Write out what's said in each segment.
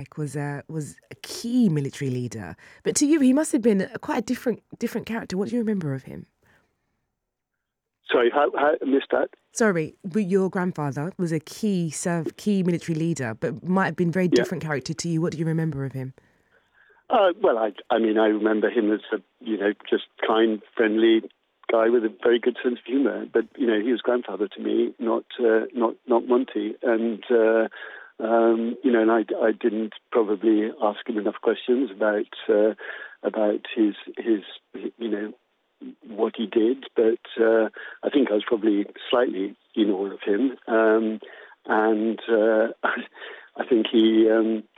Malek was a key military leader, but to you, he must have been quite a different character. What do you remember of him? Sorry, how I missed that? Sorry, but your grandfather was a key military leader, but might have been very different character to you. What do you remember of him? Well, I mean, I remember him as a, just kind, friendly guy with a very good sense of humour. But, he was grandfather to me, not Monty. And, and I didn't probably ask him enough questions about his what he did. But I think I was probably slightly in awe of him. And I think he...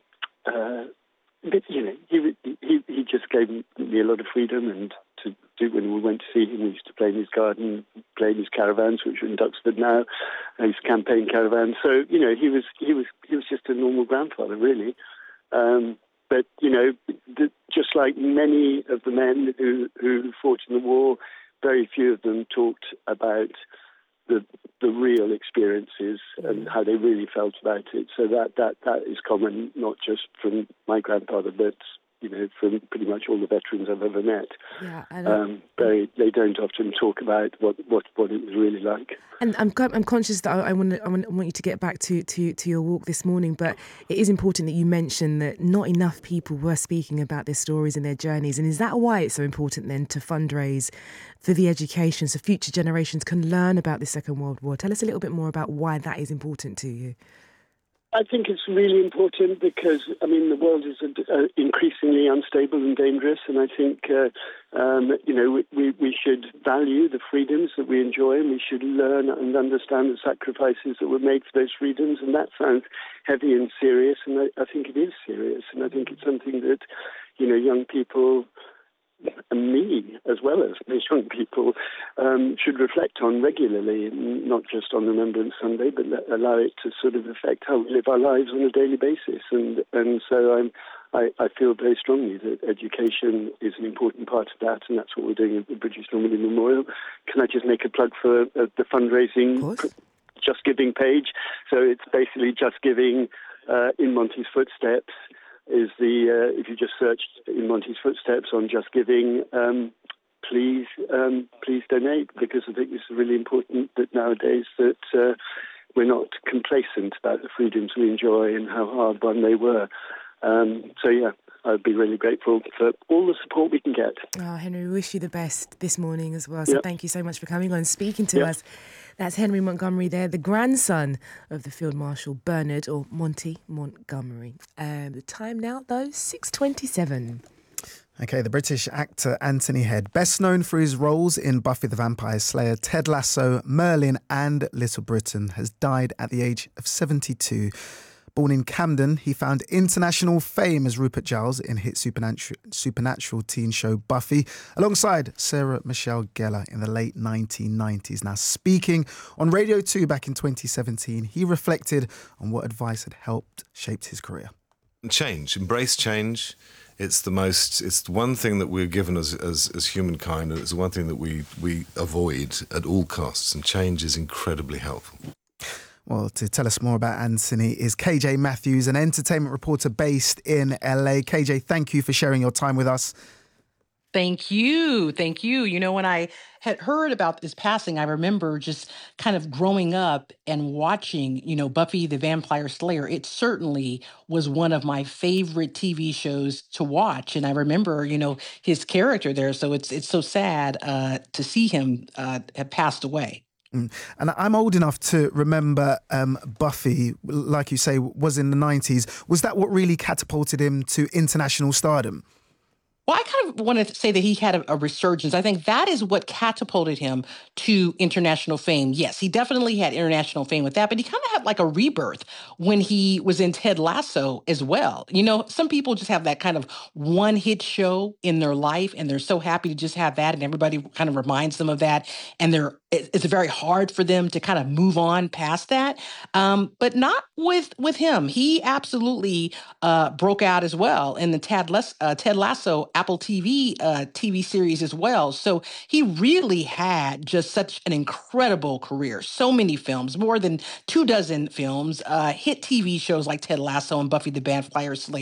But, he just gave me a lot of freedom, and to do when we went to see him, we used to play in his garden, play in his caravans, which are in Duxford now, his campaign caravans. So, he was just a normal grandfather, really. But, just like many of the men who fought in the war, very few of them talked about the real experiences and how they really felt about it. So that is common, not just from my grandfather, but from pretty much all the veterans I've ever met. Yeah, they don't often talk about what it was really like. And I'm conscious that I want you to get back to your walk this morning, but it is important that you mention that not enough people were speaking about their stories and their journeys. And is that why it's so important then to fundraise for the education so future generations can learn about the Second World War? Tell us a little bit more about why that is important to you. I think it's really important because, the world is increasingly unstable and dangerous, and I think, we should value the freedoms that we enjoy, and we should learn and understand the sacrifices that were made for those freedoms, and that sounds heavy and serious, and I think it is serious, and I think it's something that, young people... and me, as well as the young people, should reflect on regularly, not just on Remembrance Sunday, but allow it to sort of affect how we live our lives on a daily basis. And so I feel very strongly that education is an important part of that, and that's what we're doing at the British Normandy Memorial. Can I just make a plug for the fundraising Just Giving page? So it's basically Just Giving in Monty's footsteps. Is if you just search in Monty's footsteps on Just Giving, please donate, because I think it's really important that nowadays that we're not complacent about the freedoms we enjoy and how hard won they were. I'd be really grateful for all the support we can get. Oh, Henry, we wish you the best this morning as well. So Thank you so much for coming on and speaking to us. That's Henry Montgomery there, the grandson of the Field Marshal Bernard, or Monty Montgomery. The time now, though, 6:27. Okay, the British actor Anthony Head, best known for his roles in Buffy the Vampire Slayer, Ted Lasso, Merlin and Little Britain, has died at the age of 72. Born in Camden, he found international fame as Rupert Giles in hit supernatural teen show Buffy, alongside Sarah Michelle Gellar in the late 1990s. Now, speaking on Radio 2 back in 2017, he reflected on what advice had helped shape his career. Change, embrace change. It's the one thing that we're given as humankind, and it's the one thing that we avoid at all costs, and change is incredibly helpful. Well, to tell us more about Anthony is KJ Matthews, an entertainment reporter based in LA. KJ, thank you for sharing your time with us. Thank you. Thank you. When I had heard about this passing, I remember just kind of growing up and watching, Buffy the Vampire Slayer. It certainly was one of my favorite TV shows to watch. And I remember, his character there. So it's so sad to see him have passed away. And I'm old enough to remember Buffy, like you say, was in the 90s. Was that what really catapulted him to international stardom? Well, I kind of want to say that he had a resurgence. I think that is what catapulted him to international fame. Yes, he definitely had international fame with that, but he kind of had like a rebirth when he was in Ted Lasso as well. Some people just have that kind of one hit show in their life, and they're so happy to just have that, and everybody kind of reminds them of that, and it's very hard for them to kind of move on past that. But not with him. He absolutely broke out as well in the Ted Lasso Apple TV TV series as well. So he really had just such an incredible career. So many films, more than 24 films, hit TV shows like Ted Lasso and Buffy the Vampire Slayer.